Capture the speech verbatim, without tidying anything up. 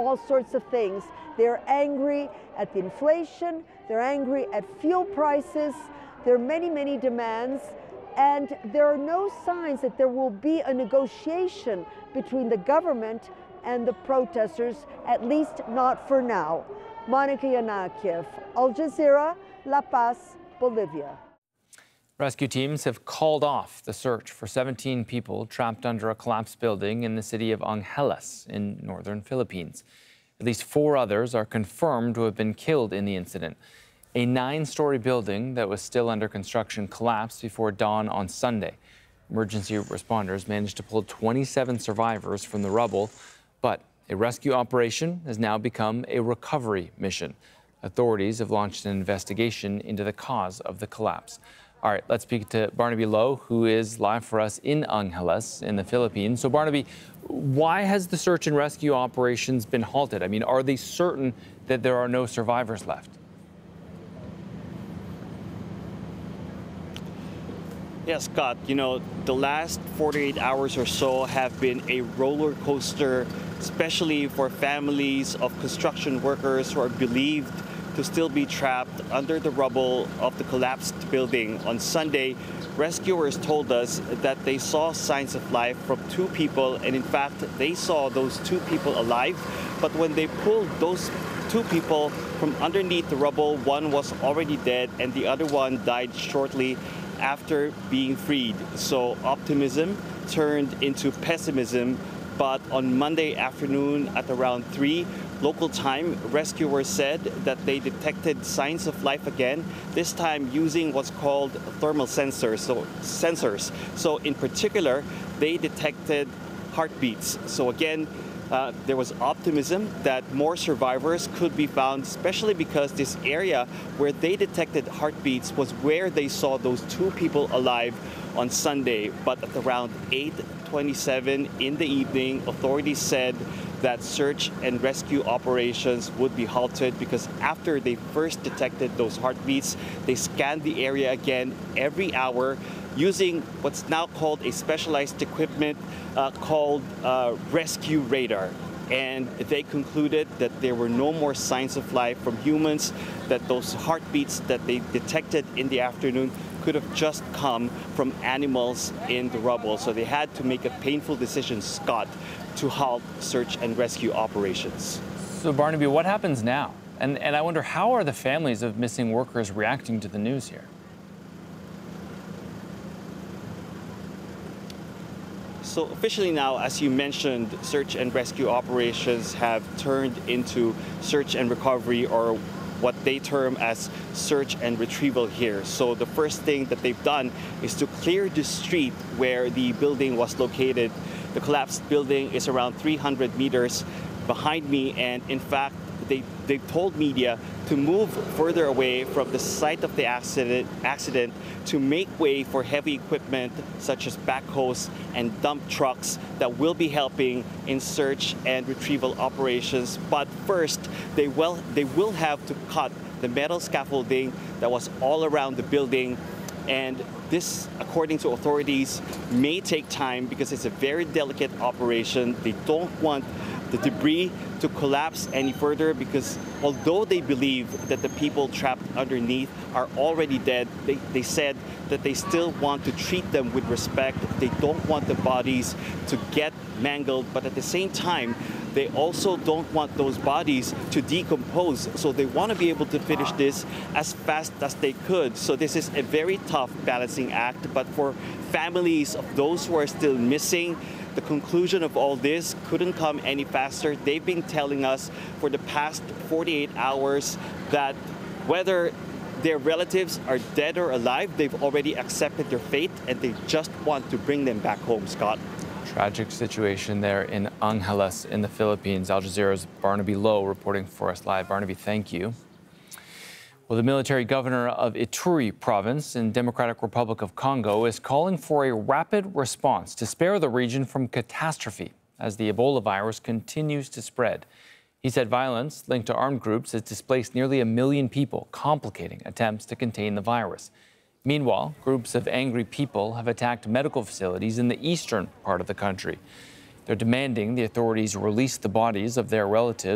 all sorts of things. They're angry at the inflation, they're angry at fuel prices, there are many, many demands, and there are no signs that there will be a negotiation between the government and the protesters, at least not for now. Monica Yanakiev, Al Jazeera, La Paz, Bolivia. Rescue teams have called off the search for seventeen people trapped under a collapsed building in the city of Angeles in northern Philippines. At least four others are confirmed to have been killed in the incident. A nine-story building that was still under construction collapsed before dawn on Sunday. Emergency responders managed to pull twenty-seven survivors from the rubble, but a rescue operation has now become a recovery mission. Authorities have launched an investigation into the cause of the collapse. All right, let's speak to Barnaby Lowe, who is live for us in Angeles in the Philippines. So, Barnaby, why has the search and rescue operations been halted? I mean, are they certain that there are no survivors left? Yeah, Scott, you know, the last forty-eight hours or so have been a roller coaster, especially for families of construction workers who are believed to still be trapped under the rubble of the collapsed building. On Sunday, rescuers told us that they saw signs of life from two people, and in fact, they saw those two people alive. But when they pulled those two people from underneath the rubble, one was already dead and the other one died shortly after being freed. So optimism turned into pessimism. But on Monday afternoon at around three local time, rescuers said that they detected signs of life again, this time using what's called thermal sensors. So, sensors. so in particular, they detected heartbeats. So again, Uh, there was optimism that more survivors could be found, especially because this area where they detected heartbeats was where they saw those two people alive on Sunday. But at around eight twenty-seven in the evening, authorities said that search and rescue operations would be halted because after they first detected those heartbeats, they scanned the area again every hour using what's now called a specialized equipment uh, called uh, rescue radar. And they concluded that there were no more signs of life from humans, that those heartbeats that they detected in the afternoon could have just come from animals in the rubble. So they had to make a painful decision, Scott, to halt search and rescue operations. So, Barnaby, what happens now? And, and I wonder, how are the families of missing workers reacting to the news here? So officially now, as you mentioned, search and rescue operations have turned into search and recovery, or what they term as search and retrieval here. So the first thing that they've done is to clear the street where the building was located. The collapsed building is around three hundred meters behind me, and in fact, they, they told media to move further away from the site of the accident, accident to make way for heavy equipment such as backhoes and dump trucks that will be helping in search and retrieval operations. But first, they will, they will have to cut the metal scaffolding that was all around the building. And this, according to authorities, may take time because it's a very delicate operation. They don't want the debris to collapse any further because although they believe that the people trapped underneath are already dead, they, they said that they still want to treat them with respect. They don't want the bodies to get mangled, but at the same time, they also don't want those bodies to decompose. So they want to be able to finish this as fast as they could. So this is a very tough balancing act, but for families of those who are still missing, the conclusion of all this couldn't come any faster. They've been telling us for the past forty-eight hours that whether their relatives are dead or alive, they've already accepted their fate and they just want to bring them back home, Scott. Tragic situation there in Angeles in the Philippines. Al Jazeera's Barnaby Lowe reporting for us live. Barnaby, thank you. Well, the military governor of Ituri province in Democratic Republic of Congo is calling for a rapid response to spare the region from catastrophe as the Ebola virus continues to spread. He said violence linked to armed groups has displaced nearly a million people, complicating attempts to contain the virus. Meanwhile, groups of angry people have attacked medical facilities in the eastern part of the country. They're demanding the authorities release the bodies of their relatives